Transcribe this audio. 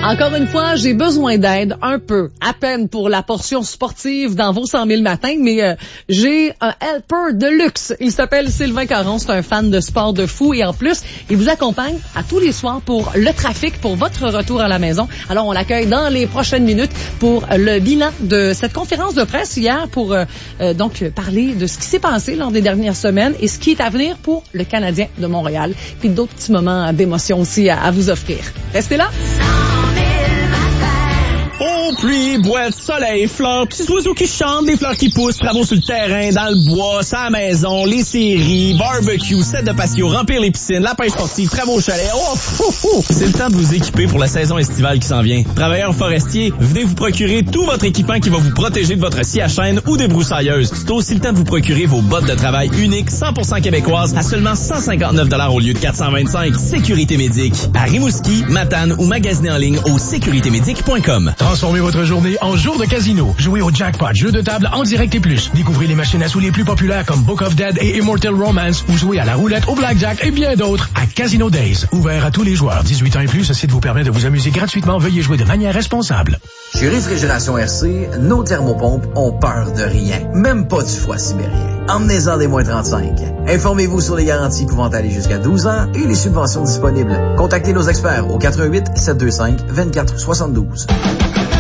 Encore une fois, j'ai besoin d'aide un peu, à peine pour la portion sportive dans vos 100 000 matins, mais j'ai un helper de luxe. Il s'appelle Sylvain Caron, c'est un fan de sport de fou et en plus, il vous accompagne à tous les soirs pour le trafic, pour votre retour à la maison. Alors, on l'accueille dans les prochaines minutes pour le bilan de cette conférence de presse hier pour donc parler de ce qui s'est passé lors des dernières semaines et ce qui est à venir pour le Canadien de Montréal. Puis d'autres petits moments d'émotion aussi à vous offrir. Restez là! Oh, pluie, boîte, soleil, fleurs, petits oiseaux qui chantent, des fleurs qui poussent, travaux sur le terrain, dans le bois, sa maison, les séries, barbecue, set de patio, remplir les piscines, la pêche sportive, travaux au chalet. Oh, fou, fou. C'est le temps de vous équiper pour la saison estivale qui s'en vient. Travailleurs forestiers, venez vous procurer tout votre équipement qui va vous protéger de votre scie à chaîne ou des broussailleuses. C'est aussi le temps de vous procurer vos bottes de travail uniques, 100% québécoises, à seulement 159 $ au lieu de 425. Sécurité Médic. À Rimouski, Matane ou magasinez en ligne au sécuritémédic.com. Transformez votre journée en jour de casino. Jouez au jackpot, jeu de table en direct et plus. Découvrez les machines à sous les plus populaires comme Book of Dead et Immortal Romance ou jouez à la roulette, au blackjack et bien d'autres à Casino Days. Ouvert à tous les joueurs. 18 ans et plus, ce site vous permet de vous amuser gratuitement. Veuillez jouer de manière responsable. Chez Réfrigération RC, nos thermopompes ont peur de rien. Même pas du froid sibérien. Emmenez-en des moins 35. Informez-vous sur les garanties pouvant aller jusqu'à 12 ans et les subventions disponibles. Contactez nos experts au 88 725 24 72.